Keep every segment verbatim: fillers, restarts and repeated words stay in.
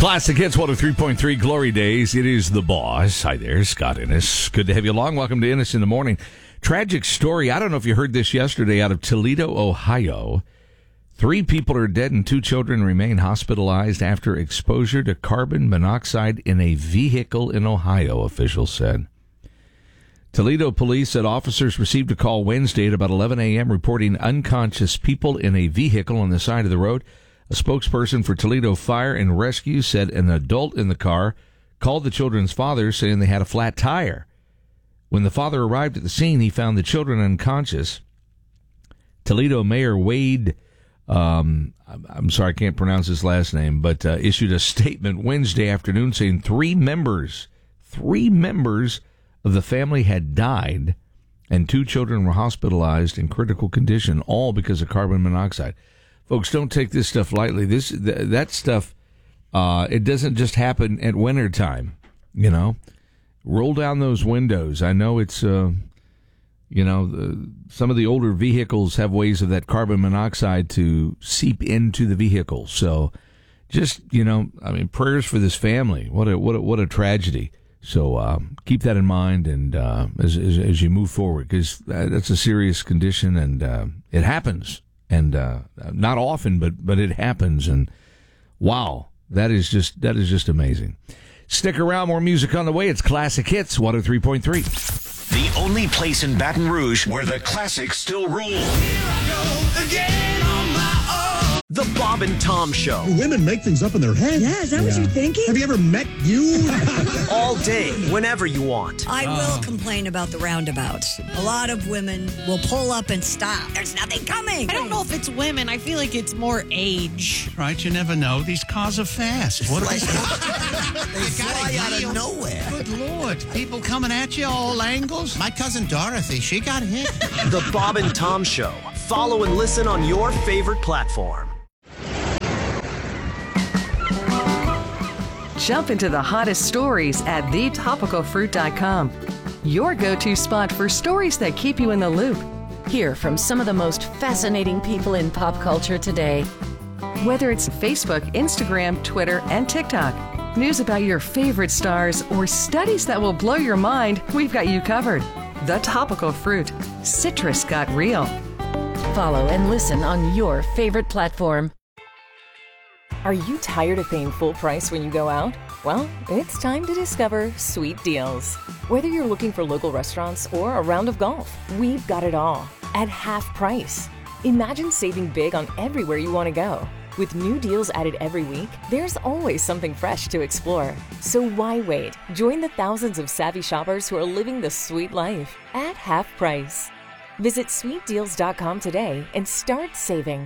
Classic Hits one oh three point three Glory Days. It is the boss. Hi there, Scott Innes. Good to have you along. Welcome to Innes in the Morning. Tragic story. I don't know if you heard this yesterday out of Toledo, Ohio. Three people are dead and two children remain hospitalized after exposure to carbon monoxide in a vehicle in Ohio, officials said. Toledo police said officers received a call Wednesday at about eleven a.m. reporting unconscious people in a vehicle on the side of the road. A spokesperson for Toledo Fire and Rescue said an adult in the car called the children's father saying they had a flat tire. When the father arrived at the scene, he found the children unconscious. Toledo Mayor Wade, um, I'm sorry, I can't pronounce his last name, but uh, issued a statement Wednesday afternoon saying three members, three members of the family had died and two children were hospitalized in critical condition, all because of carbon monoxide. Folks, don't take this stuff lightly. This th- that stuff, uh, it doesn't just happen at winter time, you know. Roll down those windows. I know it's, uh, you know, the, some of the older vehicles have ways of that carbon monoxide to seep into the vehicle. So just, you know, I mean, prayers for this family. What a what a, what a tragedy. So uh, keep that in mind and uh, as, as as you move forward, because that's a serious condition and uh, it happens. And uh, not often, but but it happens. And wow, that is just that is just amazing. Stick around, more music on the way. It's Classic Hits one oh three point three. The only place in Baton Rouge where the classics still rule. Here I go again on my own. The Bob and Tom Show. Women make things up in their head. Yeah, is that yeah. what you're thinking? Have you ever met you? All day, whenever you want. I will complain about the roundabouts. A lot of women will pull up and stop. There's nothing coming. I don't know if it's women. I feel like it's more age. Right, you never know. These cars are fast. What They you fly out of nowhere. Good Lord. People coming at you all angles. My cousin Dorothy, she got hit. The Bob and Tom Show. Follow and listen on your favorite platform. Jump into the hottest stories at the topical fruit dot com. Your go-to spot for stories that keep you in the loop. Hear from some of the most fascinating people in pop culture today. Whether it's Facebook, Instagram, Twitter, and TikTok, news about your favorite stars, or studies that will blow your mind, we've got you covered. The Topical Fruit. Citrus got real. Follow and listen on your favorite platform. Are you tired of paying full price when you go out? Well, it's time to discover Sweet Deals. Whether you're looking for local restaurants or a round of golf, we've got it all at half price. Imagine saving big on everywhere you want to go. With new deals added every week, there's always something fresh to explore. So why wait? Join the thousands of savvy shoppers who are living the sweet life at half price. Visit sweet deals dot com today and start saving.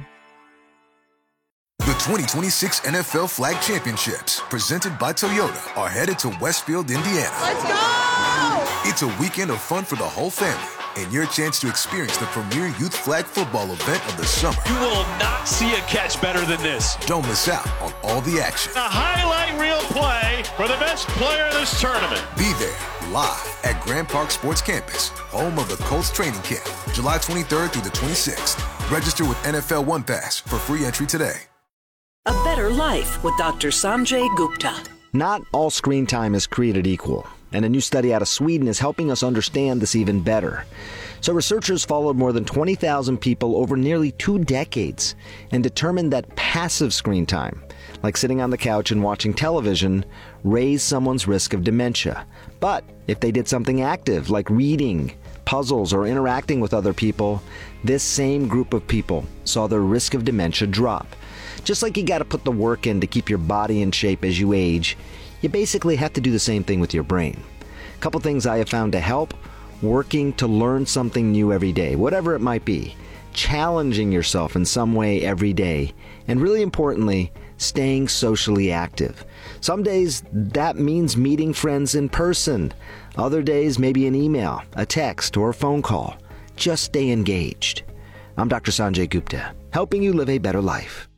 The twenty twenty-six N F L Flag Championships, presented by Toyota, are headed to Westfield, Indiana. Let's go! It's a weekend of fun for the whole family and your chance to experience the premier youth flag football event of the summer. You will not see a catch better than this. Don't miss out on all the action. A highlight reel play for the best player of this tournament. Be there live at Grand Park Sports Campus, home of the Colts training camp, July twenty-third through the twenty-sixth. Register with N F L One Pass for free entry today. A better life with Doctor Sanjay Gupta. Not all screen time is created equal, and a new study out of Sweden is helping us understand this even better. So researchers followed more than twenty thousand people over nearly two decades and determined that passive screen time, like sitting on the couch and watching television, raised someone's risk of dementia. But if they did something active, like reading, puzzles, or interacting with other people, this same group of people saw their risk of dementia drop. Just like you got to put the work in to keep your body in shape as you age, you basically have to do the same thing with your brain. A couple things I have found to help: working to learn something new every day, whatever it might be, challenging yourself in some way every day, and really importantly, staying socially active. Some days that means meeting friends in person. Other days maybe an email, a text, or a phone call. Just stay engaged. I'm Doctor Sanjay Gupta, helping you live a better life.